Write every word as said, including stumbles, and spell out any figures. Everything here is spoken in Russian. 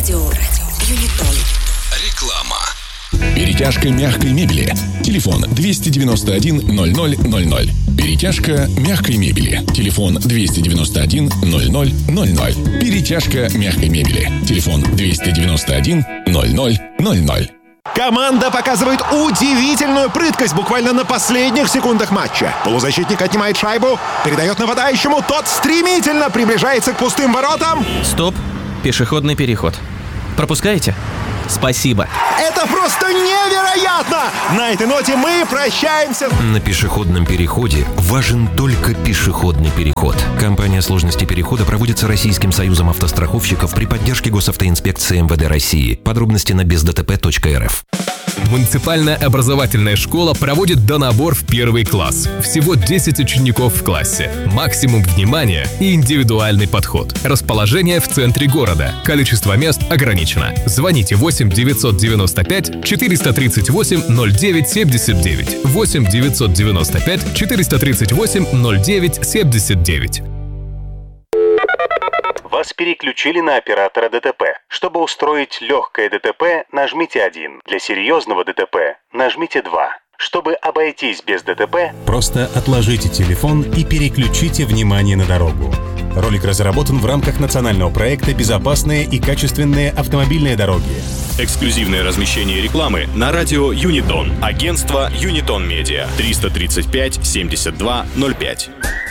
Радио Юнитон. Реклама. Перетяжка мягкой мебели. Телефон двести девяносто один ноль ноль ноль ноль. Перетяжка мягкой мебели. Телефон двести девяносто один ноль ноль ноль ноль. Перетяжка мягкой мебели. Телефон двести девяносто один ноль ноль ноль ноль. Команда показывает удивительную прыткость буквально на последних секундах матча. Полузащитник отнимает шайбу, передает нападающему, тот стремительно приближается к пустым воротам. Стоп, пешеходный переход. Пропускаете? Спасибо. Это просто невероятно! На этой ноте мы прощаемся. На пешеходном переходе важен только пешеходный переход. Компания сложности перехода проводится Российским союзом автостраховщиков при поддержке Госавтоинспекции эм вэ дэ России. Подробности на без дэ тэ пэ точка эр эф. Муниципальная образовательная школа проводит донабор в первый класс. Всего десять учеников в классе. Максимум внимания и индивидуальный подход. Расположение в центре города. Количество мест ограничено. Звоните восемь девятьсот девяносто пять четыреста тридцать восемь ноль девять семьдесят девять. восемь девятьсот девяносто пять четыреста тридцать восемь ноль девять семьдесят девять. Вас переключили на оператора дэ тэ пэ. Чтобы устроить легкое дэ тэ пэ, нажмите один. Для серьезного дэ тэ пэ нажмите два. Чтобы обойтись без дэ тэ пэ, просто отложите телефон и переключите внимание на дорогу. Ролик разработан в рамках национального проекта «Безопасные и качественные автомобильные дороги». Эксклюзивное размещение рекламы на радио Юнитон. Агентство Юнитон Медиа. триста тридцать пять семьдесят два ноль пять.